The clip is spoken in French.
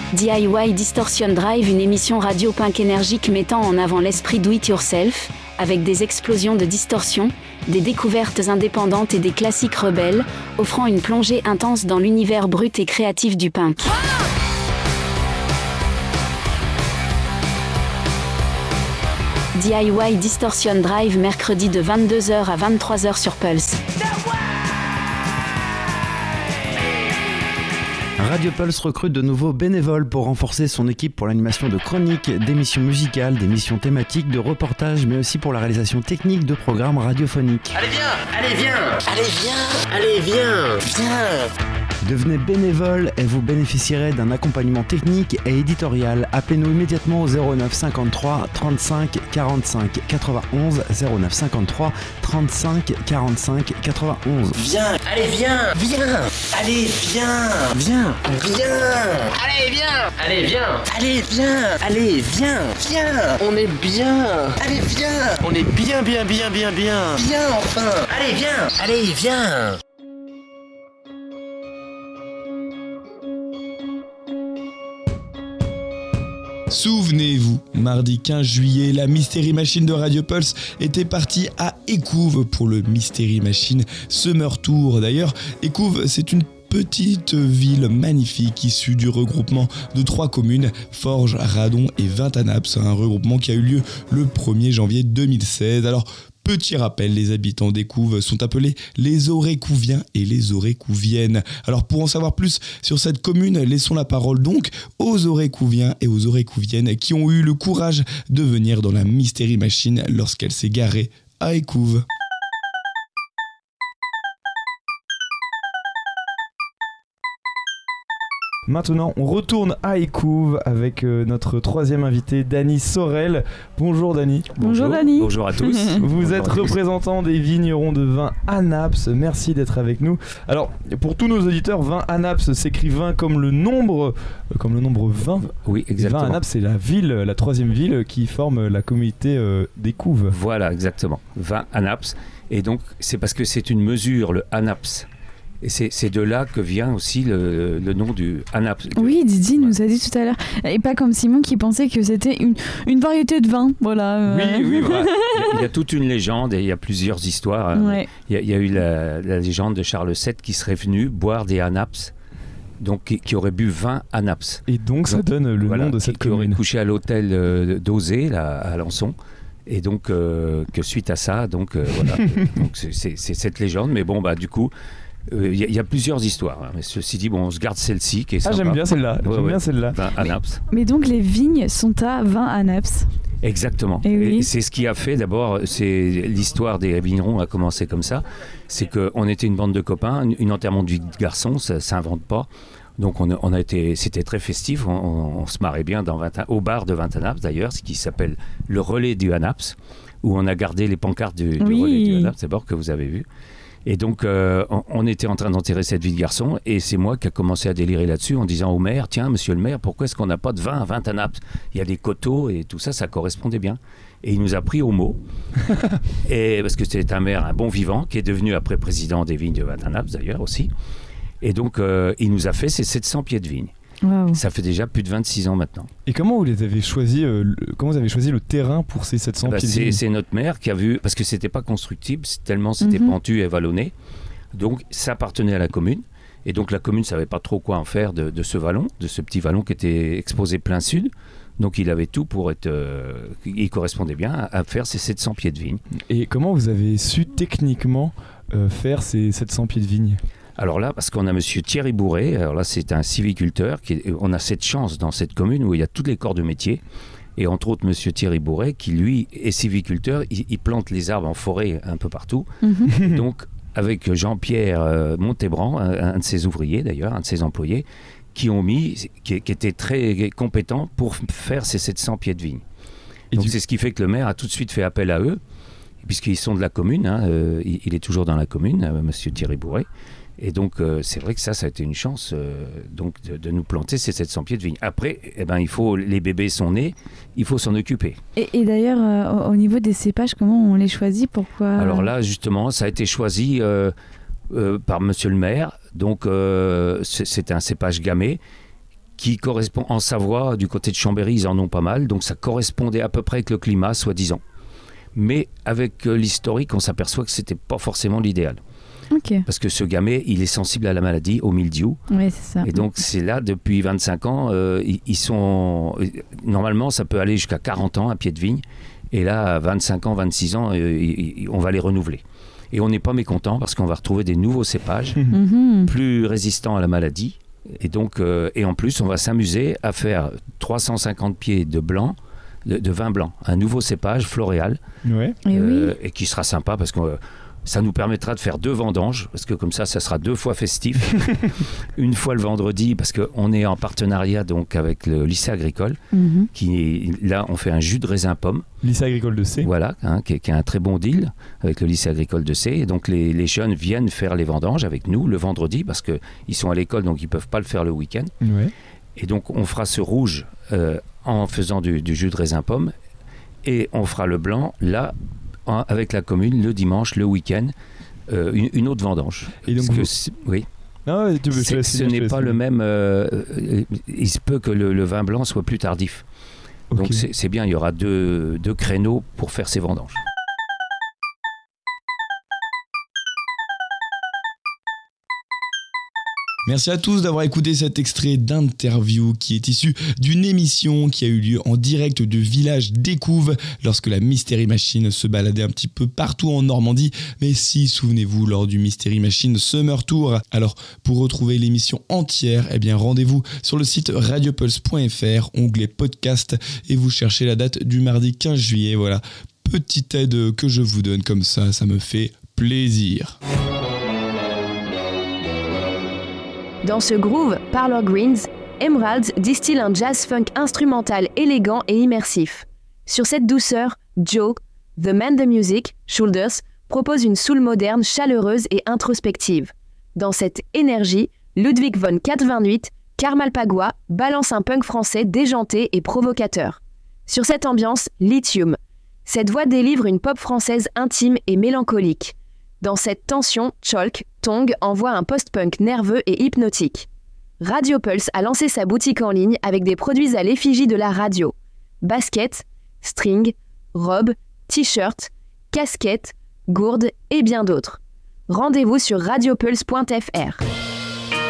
DIY Distortion Drive, une émission radio punk énergique mettant en avant l'esprit do-it-yourself, avec des explosions de distorsion, des découvertes indépendantes et des classiques rebelles, offrant une plongée intense dans l'univers brut et créatif du punk. DIY Distortion Drive, mercredi de 22h à 23h sur Pulse. Radio Pulse recrute de nouveaux bénévoles pour renforcer son équipe pour l'animation de chroniques, d'émissions musicales, d'émissions thématiques, de reportages, mais aussi pour la réalisation technique de programmes radiophoniques. Allez viens, allez viens, allez viens, allez viens, viens. Devenez bénévole et vous bénéficierez d'un accompagnement technique et éditorial. Appelez-nous immédiatement au 09 53 35 45 91 09 53 35 45 91. Viens, allez viens, viens, allez viens, viens, viens, allez viens, allez viens, allez viens, allez viens, viens. On est bien, allez viens, on est bien, bien, bien, bien, bien, viens enfin, allez viens, allez viens. Souvenez-vous, mardi 15 juillet, la Mystery Machine de Radio Pulse était partie à Écouves pour le Mystery Machine Summer Tour. D'ailleurs, Écouves, c'est une petite ville magnifique issue du regroupement de 3 communes, Forges, Radon et Vintanaps, un regroupement qui a eu lieu le 1er janvier 2016. Alors, petit rappel, les habitants d'Écouves sont appelés les Aurécouviens et les Aurécouviennes. Alors pour en savoir plus sur cette commune, laissons la parole donc aux Aurécouviens et aux Aurécouviennes qui ont eu le courage de venir dans la Mystery Machine lorsqu'elle s'est garée à Écouves. Maintenant, on retourne à Écouves avec notre troisième invité, Dany Sorel. Bonjour Dany. Bonjour Dany. Bonjour à tous. Vous êtes représentant des vignerons de vin Anaps. Merci d'être avec nous. Alors, pour tous nos auditeurs, vin Anaps s'écrit vin comme le nombre 20. Oui, exactement. Vin Anaps, c'est la ville, la troisième ville qui forme la communauté d'Écouves. Voilà, exactement. Vin Anaps. Et donc, c'est parce que c'est une mesure, le Anaps. Et c'est de là que vient aussi le nom du Anaps. Oui, Didi nous a dit tout à l'heure. Et pas comme Simon qui pensait que c'était une variété de vin. Voilà. Oui, voilà. Il y a toute une légende et il y a plusieurs histoires. Ouais. Il y a eu la légende de Charles VII qui serait venu boire des Anaps, donc qui aurait bu 20 Anaps. Et donc ça donne le nom de cette commune. Qui aurait couché à l'hôtel d'Auzé, là, à Alençon. Et donc, que suite à ça, donc c'est cette légende. Mais bon, du coup... Il y a plusieurs histoires, hein. Mais ceci dit, on se garde celle-ci qui est sympa. J'aime bien celle-là. Bien celle-là. Vin Anaps. Mais donc les vignes sont à vin Anaps. Exactement. Et c'est ce qui a fait d'abord, c'est l'histoire des vignerons a commencé comme ça. C'est qu'on était une bande de copains, une enterrement de vie de garçon, ça s'invente pas. Donc on a été, c'était très festif, on se marrait bien au bar de Vintanaps d'ailleurs, ce qui s'appelle le relais du Anaps, où on a gardé les pancartes du relais du Anaps d'abord que vous avez vu. Et donc, on était en train d'enterrer cette vie de garçon et c'est moi qui a commencé à délirer là-dessus en disant au maire, tiens, monsieur le maire, pourquoi est-ce qu'on n'a pas de vin à Vintanaps ? Il y a des coteaux et tout ça, ça correspondait bien. Et il nous a pris au mot, et, parce que c'était un maire, un bon vivant, qui est devenu après président des vignes de Vintanaps d'ailleurs aussi. Et donc, il nous a fait ces 700 pieds de vigne. Wow. Ça fait déjà plus de 26 ans maintenant. Et comment vous les avez choisi comment vous avez choisi le terrain pour ces 700 pieds de vigne ? C'est notre maire qui a vu, parce que c'était pas constructible, tellement c'était pentu et vallonné. Donc ça appartenait à la commune. Et donc la commune ne savait pas trop quoi en faire de ce vallon, de ce petit vallon qui était exposé plein sud. Donc il avait tout pour être... il correspondait bien à faire ces 700 pieds de vigne. Et comment vous avez su techniquement faire ces 700 pieds de vigne ? Alors là, parce qu'on a monsieur Thierry Bourret, alors là c'est un sylviculteur, on a cette chance dans cette commune où il y a tous les corps de métier, et entre autres monsieur Thierry Bourret qui lui est sylviculteur, il plante les arbres en forêt un peu partout, donc avec Jean-Pierre Montébran, un de ses ouvriers d'ailleurs, un de ses employés, qui était très compétent pour faire ces 700 pieds de vigne. Donc c'est ce qui fait que le maire a tout de suite fait appel à eux, puisqu'ils sont de la commune, il est toujours dans la commune, monsieur Thierry Bourret. Et donc, c'est vrai que ça a été une chance donc de nous planter ces 700 pieds de vigne. Après, les bébés sont nés, il faut s'en occuper. Et d'ailleurs, au niveau des cépages, comment on les choisit ? Pourquoi ? Alors là, justement, ça a été choisi par monsieur le maire. Donc, c'est un cépage gamay qui correspond en Savoie, du côté de Chambéry, ils en ont pas mal, donc ça correspondait à peu près avec le climat, soi-disant. Mais avec l'historique, on s'aperçoit que c'était pas forcément l'idéal. Ok. Parce que ce gamay, il est sensible à la maladie, au mildiou. Oui, c'est ça. Et donc, c'est là, depuis 25 ans, ils sont... Normalement, ça peut aller jusqu'à 40 ans à pied de vigne. Et là, à 25 ans, 26 ans, on va les renouveler. Et on n'est pas mécontent parce qu'on va retrouver des nouveaux cépages plus résistants à la maladie. Et donc, et en plus, on va s'amuser à faire 350 pieds de blanc, de vin blanc. Un nouveau cépage floréal. Ouais. Et qui sera sympa parce que ça nous permettra de faire 2 vendanges, parce que comme ça sera 2 fois festif. Une fois le vendredi, parce qu'on est en partenariat donc avec le lycée agricole, là on fait un jus de raisin pomme. Lycée agricole de C. Voilà, qui est un très bon deal avec le lycée agricole de C. Et donc les jeunes viennent faire les vendanges avec nous le vendredi, parce qu'ils sont à l'école, donc ils ne peuvent pas le faire le week-end. Ouais. Et donc on fera ce rouge en faisant du jus de raisin pomme, et on fera le blanc là, avec la commune, le dimanche, le week-end, une autre vendange. Et donc oui. Ah, Ce n'est pas le même... il se peut que le vin blanc soit plus tardif. Okay. Donc c'est bien, il y aura deux créneaux pour faire ces vendanges. Merci à tous d'avoir écouté cet extrait d'interview qui est issu d'une émission qui a eu lieu en direct du village d'Écouves lorsque la Mystery Machine se baladait un petit peu partout en Normandie. Mais si, souvenez-vous, lors du Mystery Machine Summer Tour. Alors, pour retrouver l'émission entière, eh bien, rendez-vous sur le site radiopulse.fr, onglet podcast, et vous cherchez la date du mardi 15 juillet. Voilà, petite aide que je vous donne comme ça me fait plaisir. Dans ce groove, Parlor Greens, Emeralds distille un jazz funk instrumental élégant et immersif. Sur cette douceur, Joe, The Man the Music, Shoulders, propose une soul moderne chaleureuse et introspective. Dans cette énergie, Ludwig von 428, Karmal Pagua, balance un punk français déjanté et provocateur. Sur cette ambiance, Lithium. Cette voix délivre une pop française intime et mélancolique. Dans cette tension, Chalk, Tong envoie un post-punk nerveux et hypnotique. Radio Pulse a lancé sa boutique en ligne avec des produits à l'effigie de la radio. Baskets, string, robes, t-shirts, casquettes, gourdes et bien d'autres. Rendez-vous sur radiopulse.fr.